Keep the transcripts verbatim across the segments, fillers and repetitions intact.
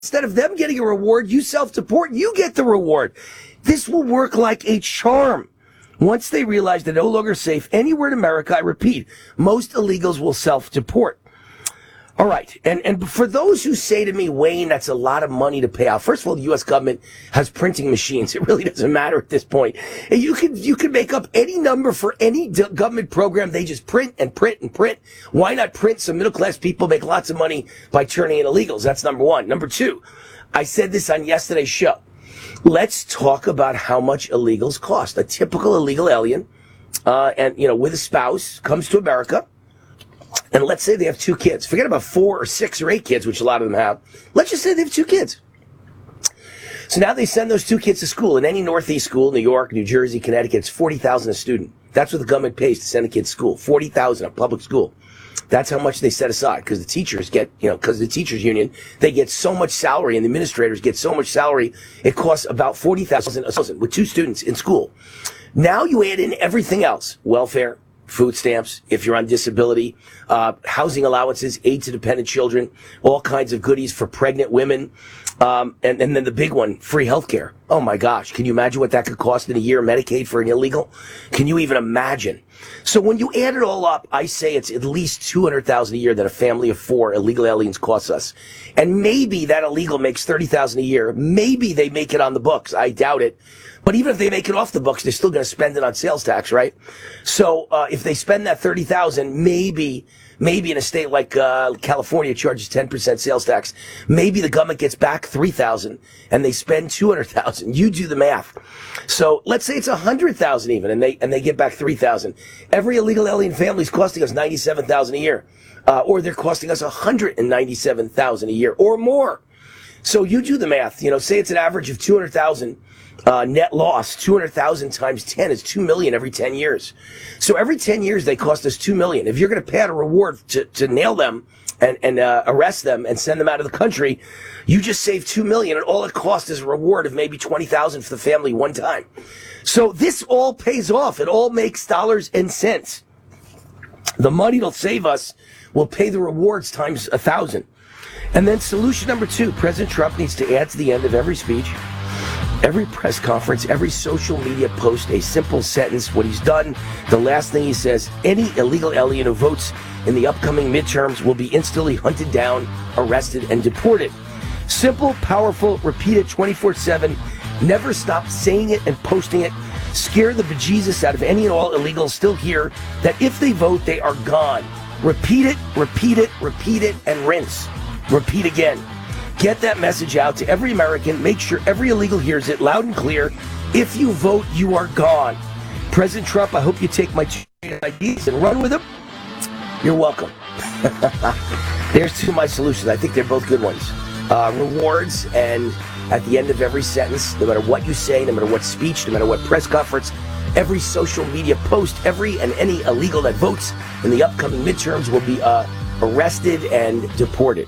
Instead of them getting a reward, you self-deport, you get the reward. This will work like a charm. Once they realize they're no longer safe anywhere in America, I repeat, most illegals will self-deport. All right. And, and for those who say to me, Wayne, that's a lot of money to pay out. First of all, the U S government has printing machines. It really doesn't matter at this point. And you could, you could make up any number for any d- government program. They just print and print and print. Why not print so middle class people make lots of money by turning in illegals? That's number one. Number two, I said this on yesterday's show. Let's talk about how much illegals cost. A typical illegal alien, uh, and, you know, with a spouse comes to America. And let's say they have two kids. Forget about four or six or eight kids, which a lot of them have. Let's just say they have two kids. So now they send those two kids to school. In any Northeast school, New York, New Jersey, Connecticut, it's forty thousand dollars a student. That's what the government pays to send a kid to school. forty thousand dollars a public school. That's how much they set aside, because the teachers get, you know, because the teachers union, they get so much salary and the administrators get so much salary. It costs about forty thousand dollars with two students in school. Now you add in everything else, welfare, food stamps, if you're on disability, uh, housing allowances, aid to dependent children, all kinds of goodies for pregnant women. Um, and, and then the big one, free healthcare. Oh my gosh. Can you imagine what that could cost in a year, Medicaid for an illegal? Can you even imagine? So when you add it all up, I say it's at least two hundred thousand dollars a year that a family of four illegal aliens costs us. And maybe that illegal makes thirty thousand dollars a year. Maybe they make it on the books. I doubt it. But even if they make it off the books, they're still going to spend it on sales tax, right? So uh, if they spend that thirty thousand dollars, maybe maybe in a state like uh, California charges ten percent sales tax, maybe the government gets back three thousand dollars and they spend two hundred thousand dollars. You do the math. So let's say it's one hundred thousand dollars even, and they and they get back three thousand dollars. Every illegal alien family is costing us ninety-seven thousand dollars a year. Uh, or they're costing us one hundred ninety-seven thousand dollars a year or more. So you do the math. You know, say it's an average of two hundred thousand dollars. Uh, net loss, two hundred thousand times ten is two million every ten years. So every ten years they cost us two million. If you're going to pay out a reward to, to nail them and, and uh, arrest them and send them out of the country, you just save two million, and all it costs is a reward of maybe twenty thousand for the family one time. So this all pays off. It all makes dollars and cents. The money it'll save us will pay the rewards times a thousand. And then solution number two, President Trump needs to add to the end of every speech, every press conference, every social media post, a simple sentence, what he's done. The last thing he says, any illegal alien who votes in the upcoming midterms will be instantly hunted down, arrested, and deported. Simple, powerful, repeat it twenty-four seven. Never stop saying it and posting it. Scare the bejesus out of any and all illegals still here that if they vote, they are gone. Repeat it, repeat it, repeat it, and rinse. Repeat again. Get that message out to every American. Make sure every illegal hears it loud and clear. If you vote, you are gone. President Trump, I hope you take my ideas and run with them. You're welcome. There's two of my solutions. I think they're both good ones. Uh, rewards, and at the end of every sentence, no matter what you say, no matter what speech, no matter what press conference, every social media post, every and any illegal that votes in the upcoming midterms will be uh, arrested and deported.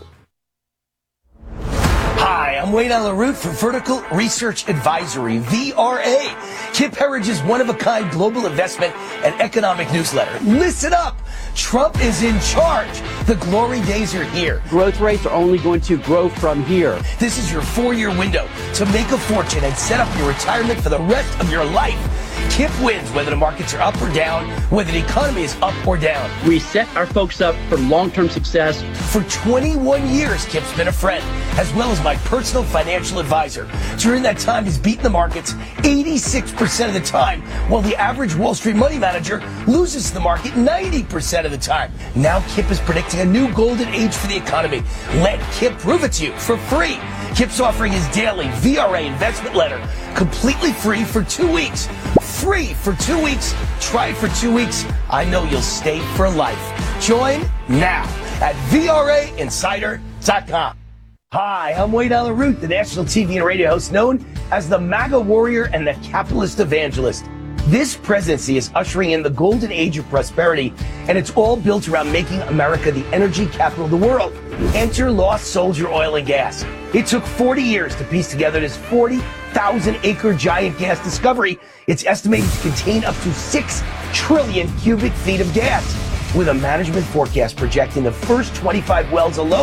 Hi, I'm Wayne Allyn Root for Vertical Research Advisory, V R A, Kip Herriage's one-of-a-kind global investment and economic newsletter. Listen up! Trump is in charge. The glory days are here. Growth rates are only going to grow from here. This is your four-year window to make a fortune and set up your retirement for the rest of your life. Kip wins whether the markets are up or down, whether the economy is up or down. We set our folks up for long-term success. For twenty-one years, Kip's been a friend, as well as my personal financial advisor. During that time, he's beaten the markets eighty-six percent of the time, while the average Wall Street money manager loses to the market ninety percent of the time. Now Kip is predicting a new golden age for the economy. Let Kip prove it to you for free. Kip's offering his daily V R A investment letter completely free for two weeks. Free for two weeks. Try it for two weeks. I know you'll stay for life. Join now at V R A insider dot com. Hi, I'm Wayne Allyn Root, the national T V and radio host known as the MAGA warrior and the capitalist evangelist. This presidency is ushering in the golden age of prosperity, and it's all built around making America the energy capital of the world. Enter Lost Soldier Oil and Gas. It took forty years to piece together this forty thousand acre giant gas discovery. It's estimated to contain up to six trillion cubic feet of gas, with a management forecast projecting the first twenty-five wells alone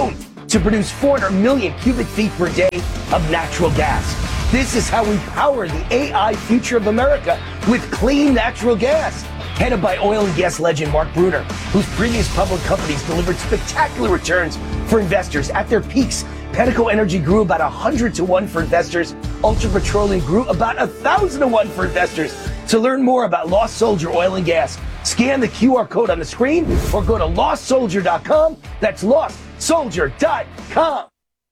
to produce four hundred million cubic feet per day of natural gas. This is how we power the A I future of America with clean natural gas. Headed by oil and gas legend Mark Bruner, whose previous public companies delivered spectacular returns for investors. At their peaks, Pedico Energy grew about one hundred to one for investors. Ultra Petroleum grew about one thousand to one for investors. To learn more about Lost Soldier Oil and Gas, scan the Q R code on the screen or go to lost soldier dot com. That's lost soldier dot com.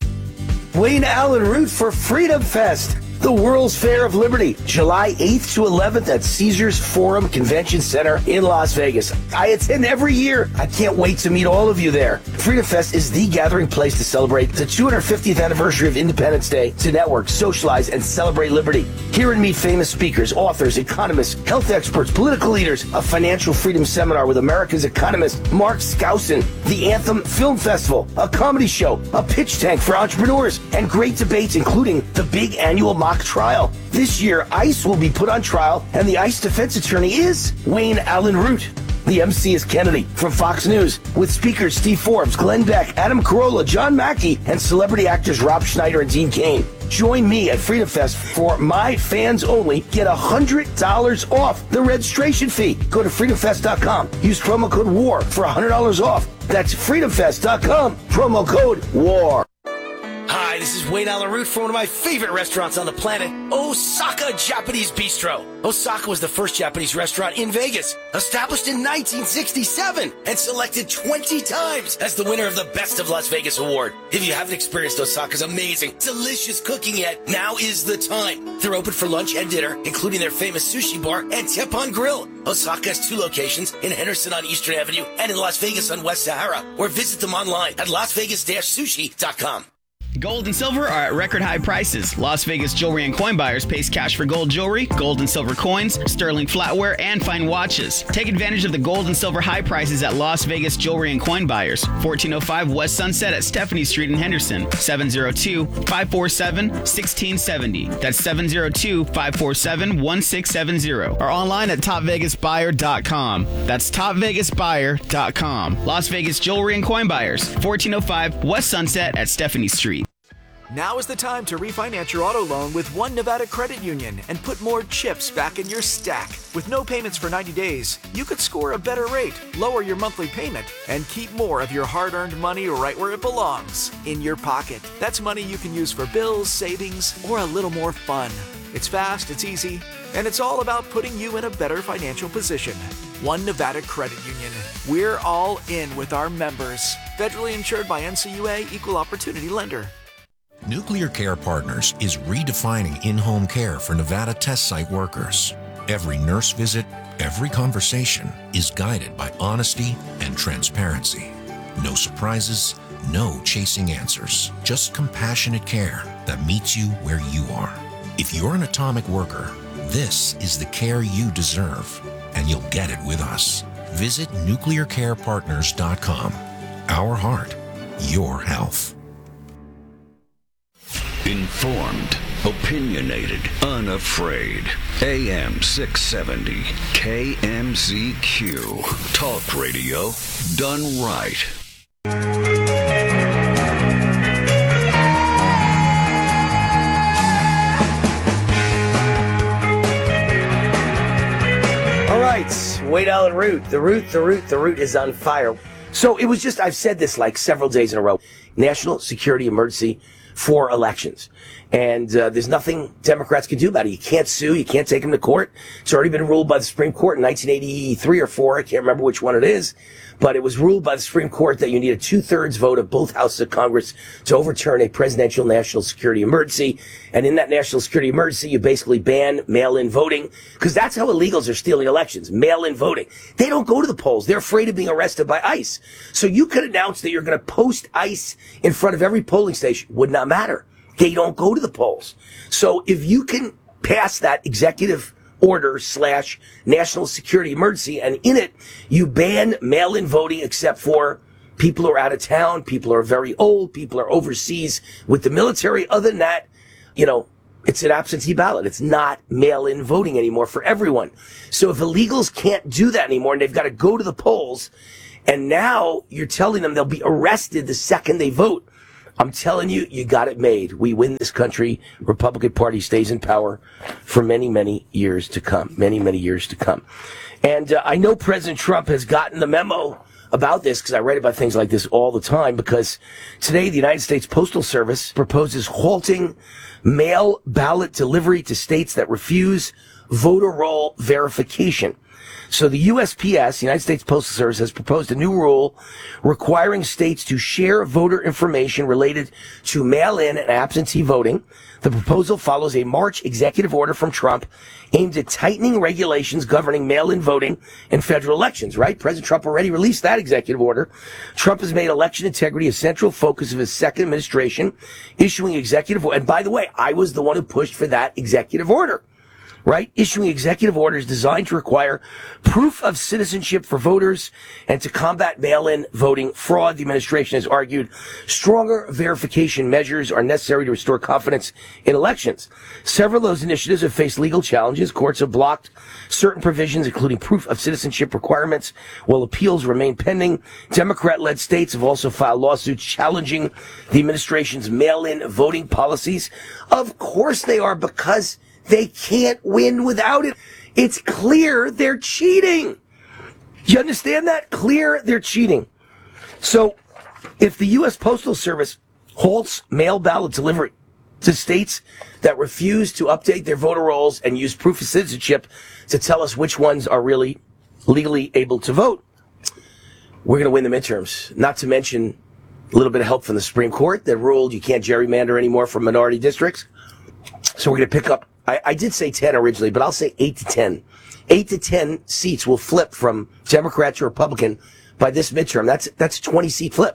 Wayne Allen Root for Freedom Fest, the World's Fair of Liberty, July eighth to eleventh at Caesars Forum Convention Center in Las Vegas. I attend every year. I can't wait to meet all of you there. Freedom Fest is the gathering place to celebrate the two hundred fiftieth anniversary of Independence Day, to network, socialize, and celebrate liberty. Hear and meet famous speakers, authors, economists, health experts, political leaders, a financial freedom seminar with America's economist Mark Skousen, the Anthem Film Festival, a comedy show, a pitch tank for entrepreneurs, and great debates, including the big annual mock trial. This year, ICE will be put on trial, and the ICE defense attorney is Wayne Allen Root. The M C is Kennedy from Fox News, with speakers Steve Forbes, Glenn Beck, Adam Carolla, John Mackey, and celebrity actors Rob Schneider and Dean Cain. Join me at Freedom Fest for my fans only. Get one hundred dollars off the registration fee. Go to freedom fest dot com. Use promo code WAR for one hundred dollars off. That's freedom fest dot com. Promo code WAR. Hi, this is Wayne Allen Root for one of my favorite restaurants on the planet, Osaka Japanese Bistro. Osaka was the first Japanese restaurant in Vegas, established in nineteen sixty-seven and selected twenty times as the winner of the Best of Las Vegas award. If you haven't experienced Osaka's amazing, delicious cooking yet, now is the time. They're open for lunch and dinner, including their famous sushi bar and Teppanyaki Grill. Osaka has two locations, in Henderson on Eastern Avenue and in Las Vegas on West Sahara, or visit them online at las vegas dash sushi dot com. Gold and silver are at record high prices. Las Vegas Jewelry and Coin Buyers pays cash for gold jewelry, gold and silver coins, sterling flatware, and fine watches. Take advantage of the gold and silver high prices at Las Vegas Jewelry and Coin Buyers, fourteen oh five West Sunset at Stephanie Street in Henderson, seven oh two, five four seven, one six seven oh. That's seven oh two, five four seven, one six seven oh. Or online at top vegas buyer dot com. That's top vegas buyer dot com. Las Vegas Jewelry and Coin Buyers, fourteen oh five West Sunset at Stephanie Street. Now is the time to refinance your auto loan with One Nevada Credit Union and put more chips back in your stack. With no payments for ninety days, you could score a better rate, lower your monthly payment, and keep more of your hard-earned money right where it belongs, in your pocket. That's money you can use for bills, savings, or a little more fun. It's fast, it's easy, and it's all about putting you in a better financial position. One Nevada Credit Union. We're all in with our members. Federally insured by N C U A, Equal Opportunity Lender. Nuclear Care Partners is redefining in-home care for Nevada test site workers. Every nurse visit, every conversation is guided by honesty and transparency. No surprises, no chasing answers, just compassionate care that meets you where you are. If you're an atomic worker, this is the care you deserve, and you'll get it with us. Visit nuclear care partners dot com. Our heart, your health. Informed, opinionated, unafraid. A M six seventy, K M Z Q. Talk radio done right. All right, Wayne Allen Root. The root, the root, the root is on fire. So it was just, I've said this like several days in a row. National security emergency for elections. And uh, there's nothing Democrats can do about it. You can't sue. You can't take them to court. It's already been ruled by the Supreme Court in nineteen eighty-three or four. I can't remember which one it is. But it was ruled by the Supreme Court that you need a two-thirds vote of both houses of Congress to overturn a presidential national security emergency. And in that national security emergency, you basically ban mail-in voting, because that's how illegals are stealing elections, mail-in voting. They don't go to the polls. They're afraid of being arrested by ICE. So you could announce that you're going to post ICE in front of every polling station. Would not matter. They don't go to the polls. So if you can pass that executive order slash national security emergency, and in it, you ban mail-in voting except for people who are out of town, people who are very old, people who are overseas with the military. Other than that, you know, it's an absentee ballot. It's not mail-in voting anymore for everyone. So if illegals can't do that anymore and they've got to go to the polls, and now you're telling them they'll be arrested the second they vote, I'm telling you, you got it made. We win this country. Republican Party stays in power for many, many years to come. Many, many years to come. And uh, I know President Trump has gotten the memo about this because I write about things like this all the time, because today the United States Postal Service proposes halting mail ballot delivery to states that refuse voter roll verification. So the U S P S, the United States Postal Service, has proposed a new rule requiring states to share voter information related to mail-in and absentee voting. The proposal follows a March executive order from Trump aimed at tightening regulations governing mail-in voting in federal elections, right? President Trump already released that executive order. Trump has made election integrity a central focus of his second administration, issuing executive order. And by the way, I was the one who pushed for that executive order. Right? Issuing executive orders designed to require proof of citizenship for voters and to combat mail-in voting fraud. The administration has argued stronger verification measures are necessary to restore confidence in elections. Several of those initiatives have faced legal challenges. Courts have blocked certain provisions, including proof of citizenship requirements, while appeals remain pending. Democrat-led states have also filed lawsuits challenging the administration's mail-in voting policies. Of course they are, because they can't win without it. It's clear they're cheating. You understand that? Clear they're cheating. So if the U S Postal Service halts mail ballot delivery to states that refuse to update their voter rolls and use proof of citizenship to tell us which ones are really legally able to vote, we're going to win the midterms. Not to mention a little bit of help from the Supreme Court that ruled you can't gerrymander anymore from minority districts. So we're going to pick up, I, I did say ten originally, but I'll say eight to ten. Eight to ten seats will flip from Democrat to Republican by this midterm. That's, that's a twenty seat flip.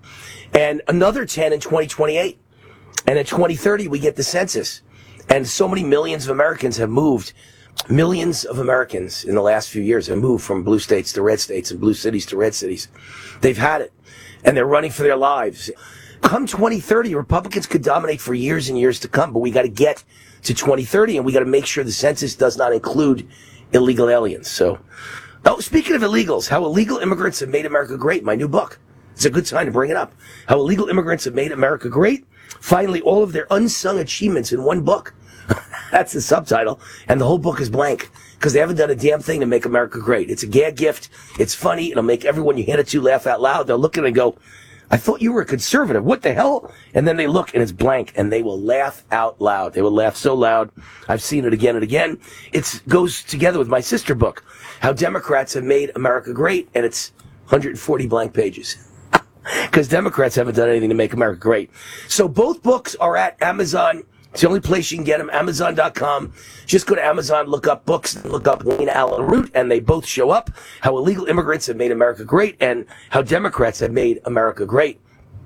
And another ten in twenty twenty-eight. And in twenty thirty, we get the census. And so many millions of Americans have moved. Millions of Americans in the last few years have moved from blue states to red states and blue cities to red cities. They've had it. And they're running for their lives. Come twenty thirty, Republicans could dominate for years and years to come, but we got to get to twenty thirty, and we got to make sure the census does not include illegal aliens. So, oh, speaking of illegals, how illegal immigrants have made America great, my new book. It's a good time to bring it up. How illegal immigrants have made America great. Finally, all of their unsung achievements in one book. That's the subtitle. And the whole book is blank because they haven't done a damn thing to make America great. It's a gag gift. It's funny. It'll make everyone you hand it to laugh out loud. They'll look at it and go, I thought you were a conservative. What the hell? And then they look and it's blank and they will laugh out loud. They will laugh so loud. I've seen it again and again. It goes together with my sister book, How Democrats Have Made America Great. And it's one hundred forty blank pages because Democrats haven't done anything to make America great. So both books are at Amazon. It's the only place you can get them, amazon dot com. Just go to Amazon, look up books, look up Wayne Allyn Root, and they both show up. How Illegal Immigrants Have Made America Great and How Democrats Have Made America Great.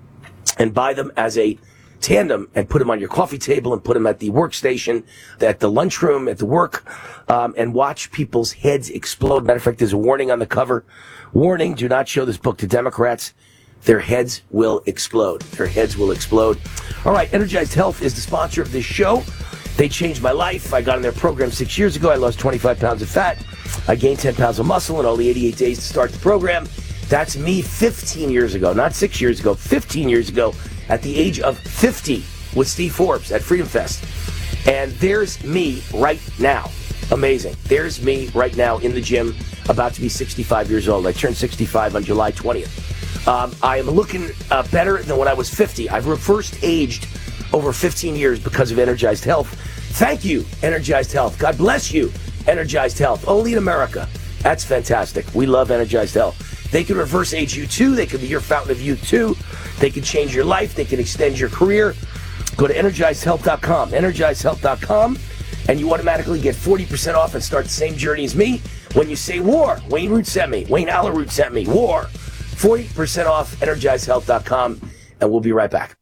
And buy them as a tandem and put them on your coffee table and put them at the workstation, at the lunchroom, at the work, um, and watch people's heads explode. Matter of fact, there's a warning on the cover. Warning, do not show this book to Democrats. Their heads will explode. Their heads will explode. All right, Energized Health is the sponsor of this show. They changed my life. I got on their program six years ago. I lost twenty-five pounds of fat. I gained ten pounds of muscle in only eighty-eight days to start the program. That's me fifteen years ago, not six years ago, fifteen years ago, at the age of fifty with Steve Forbes at Freedom Fest. And there's me right now. Amazing. There's me right now in the gym, about to be sixty-five years old. I turned sixty-five on July twentieth. Um, I am looking uh, better than when I was fifty. I've reversed aged over fifteen years because of Energized Health. Thank you, Energized Health. God bless you, Energized Health. Only in America. That's fantastic. We love Energized Health. They can reverse age you too. They can be your fountain of youth too. They can change your life. They can extend your career. Go to energized health dot com. energized health dot com. And you automatically get forty percent off and start the same journey as me. When you say war, Wayne Root sent me. Wayne Allyn Root sent me. War. forty percent off, energized health dot com, and we'll be right back.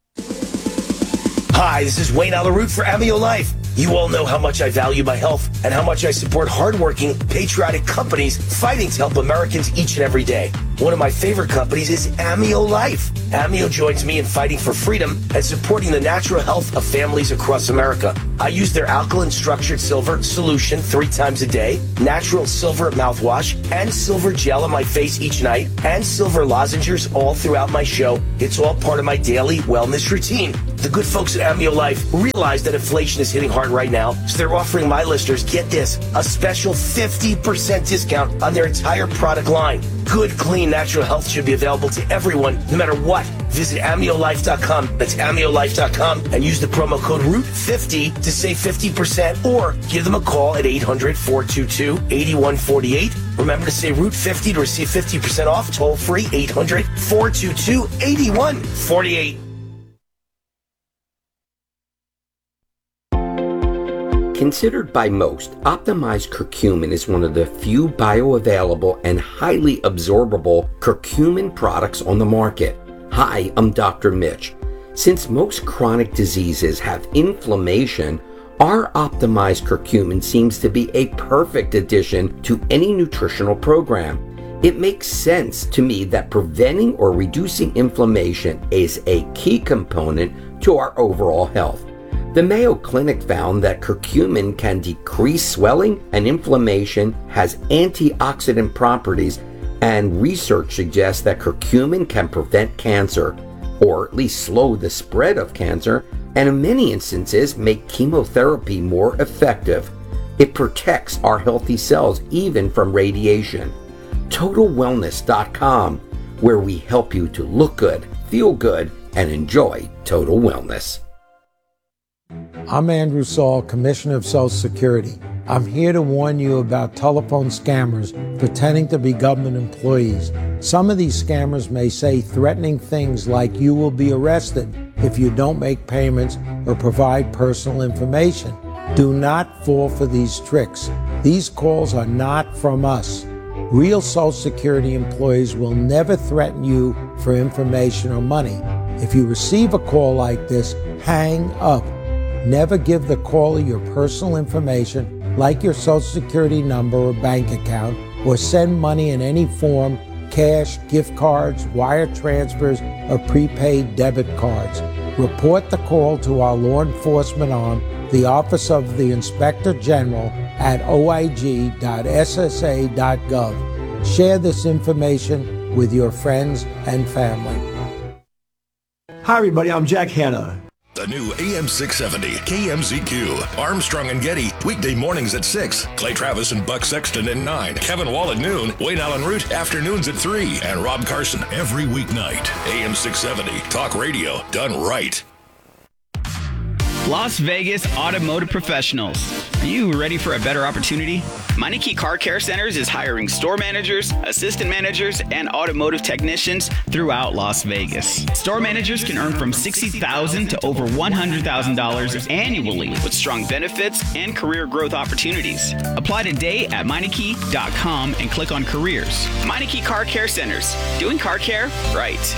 Hi, this is Wayne Allyn Root for Amio Life. You all know how much I value my health and how much I support hardworking, patriotic companies fighting to help Americans each and every day. One of my favorite companies is Amio Life. Amio joins me in fighting for freedom and supporting the natural health of families across America. I use their alkaline structured silver solution three times a day, natural silver mouthwash, and silver gel on my face each night, and silver lozenges all throughout my show. It's all part of my daily wellness routine. The good folks at Amio Life realize that inflation is hitting hard right now, so they're offering my listeners, get this, a special fifty percent discount on their entire product line. Good, clean, natural health should be available to everyone, no matter what. Visit amio life dot com. That's amio life dot com and use the promo code root fifty to save fifty percent, or give them a call at eight hundred, four two two, eight one four eight. Remember to say root fifty to receive fifty percent off. Toll free, eight hundred, four two two, eight one four eight. Considered by most, optimized curcumin is one of the few bioavailable and highly absorbable curcumin products on the market. Hi, I'm Doctor Mitch. Since most chronic diseases have inflammation, our optimized curcumin seems to be a perfect addition to any nutritional program. It makes sense to me that preventing or reducing inflammation is a key component to our overall health. The Mayo Clinic found that curcumin can decrease swelling and inflammation, has antioxidant properties, and research suggests that curcumin can prevent cancer, or at least slow the spread of cancer, and in many instances make chemotherapy more effective. It protects our healthy cells even from radiation. total wellness dot com, where we help you to look good, feel good, and enjoy total wellness. I'm Andrew Saul, Commissioner of Social Security. I'm here to warn you about telephone scammers pretending to be government employees. Some of these scammers may say threatening things like you will be arrested if you don't make payments or provide personal information. Do not fall for these tricks. These calls are not from us. Real Social Security employees will never threaten you for information or money. If you receive a call like this, hang up. Never give the caller your personal information, like your Social Security number or bank account, or send money in any form, cash, gift cards, wire transfers, or prepaid debit cards. Report the call to our law enforcement arm, the Office of the Inspector General, at o i g dot s s a dot gov. Share this information with your friends and family. Hi, everybody. I'm Jack Hanna. The new A M six seventy K M Z Q. Armstrong and Getty, weekday mornings at six. Clay Travis and Buck Sexton at nine. Kevin Wall at noon. Wayne Allen Root, afternoons at three. And Rob Carson every weeknight. A M six seventy, talk radio done right. Las Vegas Automotive Professionals. Are you ready for a better opportunity? Meineke Car Care Centers is hiring store managers, assistant managers, and automotive technicians throughout Las Vegas. Store managers can earn from sixty thousand dollars to over one hundred thousand dollars annually with strong benefits and career growth opportunities. Apply today at Meineke dot com and click on careers. Meineke Car Care Centers, doing car care right.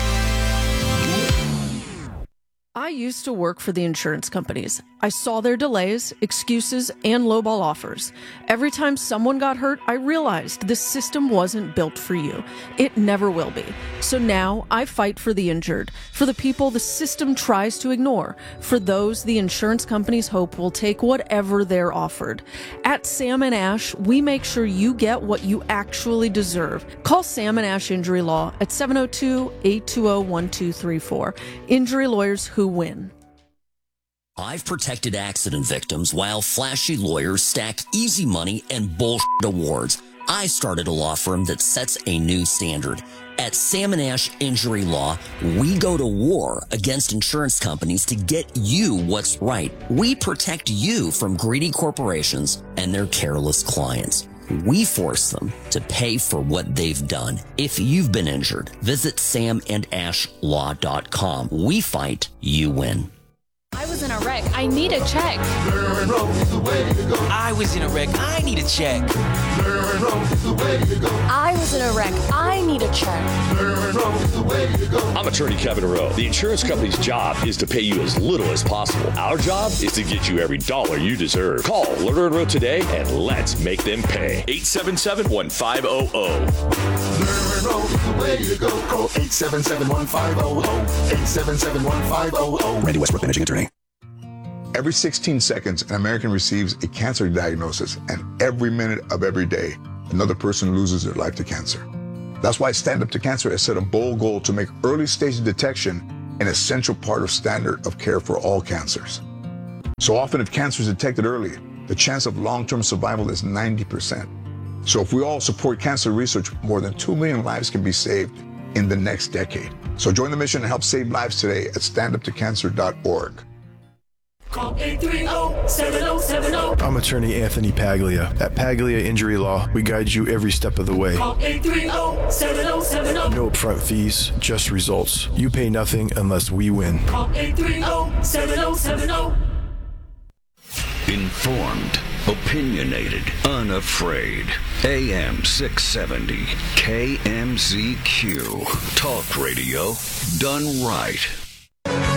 I used to work for the insurance companies. I saw their delays, excuses, and lowball offers. Every time someone got hurt, I realized this system wasn't built for you. It never will be. So now I fight for the injured, for the people the system tries to ignore, for those the insurance companies hope will take whatever they're offered. At Sam and Ash, we make sure you get what you actually deserve. Call Sam and Ash Injury Law at seven oh two, eight two oh, one two three four. Injury lawyers who win. I've protected accident victims while flashy lawyers stack easy money and bullshit awards. I started a law firm that sets a new standard. At Sam and Ash Injury Law, we go to war against insurance companies to get you what's right. We protect you from greedy corporations and their careless clients. We force them to pay for what they've done. If you've been injured, visit sam and ash law dot com. We fight, you win. I was in a wreck. I need a check. I was in a wreck. I need a check. I was in a wreck. I need a check. I'm attorney Kevin Rowe. The insurance company's job is to pay you as little as possible. Our job is to get you every dollar you deserve. Call Lerner and Rowe today and let's make them pay. eight seven seven, one five zero zero. Lerner and Rowe is the way to go. Call eight seven seven, one five zero zero. eight seven seven, one five zero zero. Randy Westbrook, managing attorney. Every sixteen seconds, an American receives a cancer diagnosis, and every minute of every day, another person loses their life to cancer. That's why Stand Up to Cancer has set a bold goal to make early stage detection an essential part of standard of care for all cancers. So often, if cancer is detected early, the chance of long-term survival is ninety percent. So if we all support cancer research, more than two million lives can be saved in the next decade. So join the mission and help save lives today at stand up to cancer dot org. Call eight three zero, seven zero seven zero. I'm attorney Anthony Paglia. At Paglia Injury Law, we guide you every step of the way. Call eight three zero, seven zero seven zero. No upfront fees, just results. You pay nothing unless we win. Call eight three zero, seven zero seven zero. Informed, opinionated, unafraid. A M six seventy, K M Z Q. Talk radio done right.